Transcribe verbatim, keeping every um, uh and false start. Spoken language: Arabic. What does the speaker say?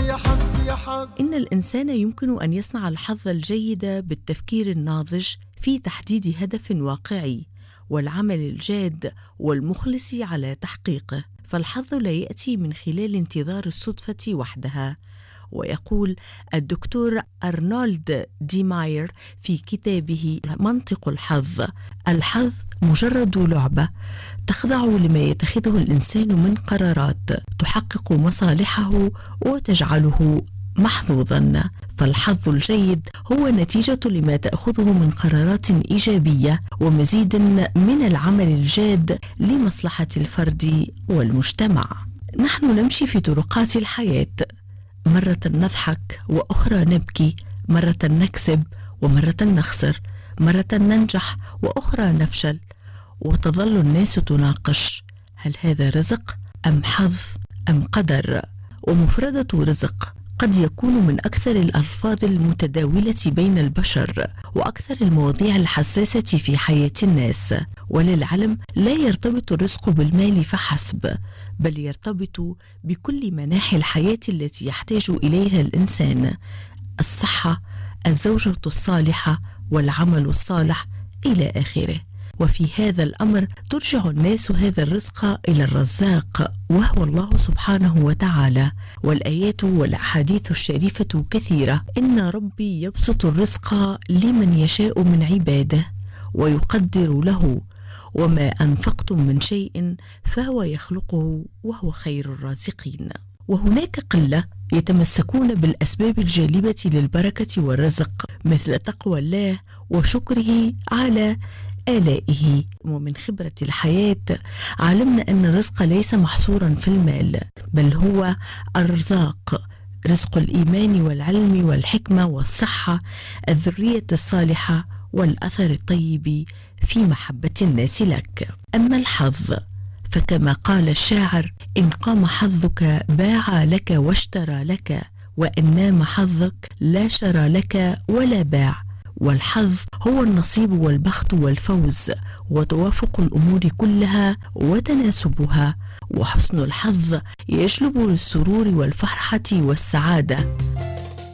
يا حظ يا حظ. إن الإنسان يمكن أن يصنع الحظ الجيد بالتفكير الناضج في تحديد هدف واقعي والعمل الجاد والمخلص على تحقيقه، فالحظ لا يأتي من خلال انتظار الصدفة وحدها. ويقول الدكتور أرنولد دي ماير في كتابه منطق الحظ: الحظ مجرد لعبة تخضع لما يتخذه الإنسان من قرارات تحقق مصالحه وتجعله محظوظا. فالحظ الجيد هو نتيجة لما تأخذه من قرارات إيجابية ومزيد من العمل الجاد لمصلحة الفرد والمجتمع. نحن نمشي في طرقات الحياة، مرة نضحك وأخرى نبكي، مرة نكسب ومرة نخسر، مرة ننجح وأخرى نفشل، وتظل الناس تناقش: هل هذا رزق أم حظ أم قدر؟ ومفردة رزق قد يكون من أكثر الألفاظ المتداولة بين البشر وأكثر المواضيع الحساسة في حياة الناس. وللعلم لا يرتبط الرزق بالمال فحسب، بل يرتبط بكل مناحي الحياة التي يحتاج إليها الإنسان: الصحة، الزوجة الصالحة، والعمل الصالح إلى آخره. وفي هذا الأمر ترجع الناس هذا الرزق إلى الرزاق وهو الله سبحانه وتعالى. والآيات والأحاديث الشريفة كثيرة: إن ربي يبسط الرزق لمن يشاء من عباده ويقدر له، وما أنفقتم من شيء فهو يخلقه وهو خير الرازقين. وهناك قلة يتمسكون بالأسباب الجالبة للبركة والرزق، مثل تقوى الله وشكره على آلائه. ومن خبرة الحياة علمنا أن الرزق ليس محصورا في المال، بل هو الرزاق: رزق الإيمان والعلم والحكمة والصحة، الذرية الصالحة، والأثر الطيب في محبة الناس لك. أما الحظ فكما قال الشاعر: إن قام حظك باع لك واشترى لك، وإن نام حظك لا شرى لك ولا باع. والحظ هو النصيب والبخت والفوز وتوافق الأمور كلها وتناسبها، وحسن الحظ يجلب للسرور والفرحة والسعادة.